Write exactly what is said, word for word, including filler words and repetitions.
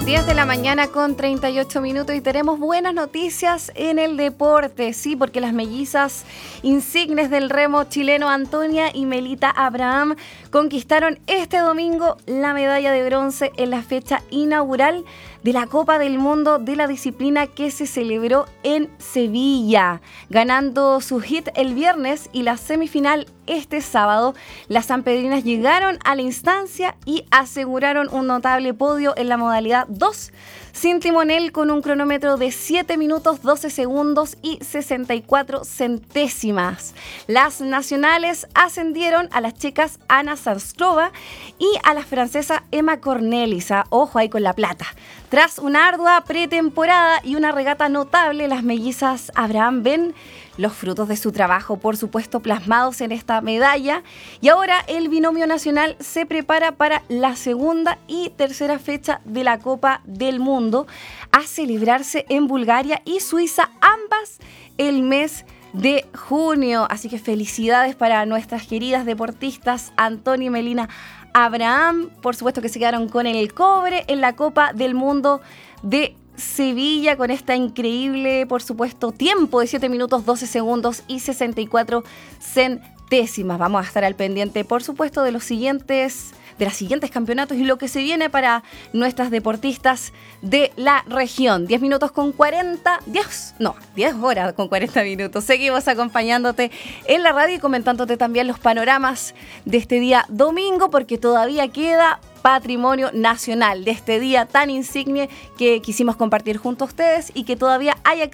diez de la mañana con treinta y ocho minutos y tenemos buenas noticias en el deporte, sí, porque las mellizas insignes del remo chileno Antonia y Melita Abraham conquistaron este domingo la medalla de bronce en la fecha inaugural de la Copa del Mundo de la disciplina que se celebró en Sevilla, ganando su hit el viernes y la semifinal este sábado. Las sanpedrinas llegaron a la instancia y aseguraron un notable podio en la modalidad dos, sin timonel, con un cronómetro de siete minutos doce segundos y sesenta y cuatro centésimas. Las nacionales ascendieron a las checas Ana Samskrova y a la francesa Emma Cornelis. Ojo ahí con la plata. Tras una ardua pretemporada y una regata notable, las mellizas Abraham ven los frutos de su trabajo, por supuesto, plasmados en esta medalla. Y ahora el binomio nacional se prepara para la segunda y tercera fecha de la Copa del Mundo, a celebrarse en Bulgaria y Suiza, ambas el mes de junio. Así que felicidades para nuestras queridas deportistas Antonia y Melina Abraham, por supuesto que se quedaron con el cobre en la Copa del Mundo de Sevilla, con esta increíble, por supuesto, tiempo de siete minutos doce segundos y sesenta y cuatro centésimas. Vamos a estar al pendiente, por supuesto, de los siguientes, de los siguientes campeonatos y lo que se viene para nuestras deportistas de la región. diez minutos con cuarenta, diez, no, diez horas con cuarenta minutos. Seguimos acompañándote en la radio y comentándote también los panoramas de este día domingo, porque todavía queda patrimonio nacional de este día tan insigne que quisimos compartir junto a ustedes y que todavía hay